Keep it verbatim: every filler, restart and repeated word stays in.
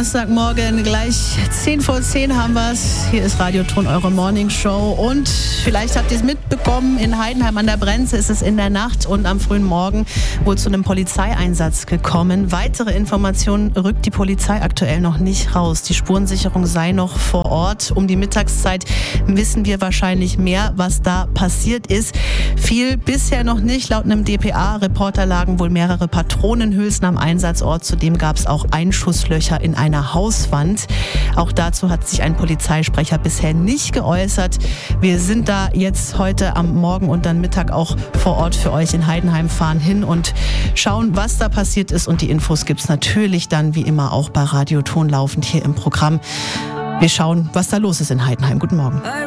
Donnerstagmorgen, gleich zehn vor zehn haben wir es. Hier ist Radioton, eure Morning Show. Und vielleicht habt ihr es mitbekommen, in Heidenheim an der Brenze ist es in der Nacht und am frühen Morgen wohl zu einem Polizeieinsatz gekommen. Weitere Informationen rückt die Polizei aktuell noch nicht raus. Die Spurensicherung sei noch vor Ort. Um die Mittagszeit wissen wir wahrscheinlich mehr, was da passiert ist. Viel bisher noch nicht. Laut einem D P A-Reporter lagen wohl mehrere Patronenhülsen am Einsatzort. Zudem gab es auch Einschusslöcher in einer Hauswand. Auch dazu hat sich ein Polizeisprecher bisher nicht geäußert. Wir sind da jetzt heute am Morgen und dann Mittag auch vor Ort für euch in Heidenheim, fahren hin und schauen, was da passiert ist. Und die Infos gibt's natürlich dann wie immer auch bei Radioton laufend hier im Programm. Wir schauen, was da los ist in Heidenheim. Guten Morgen.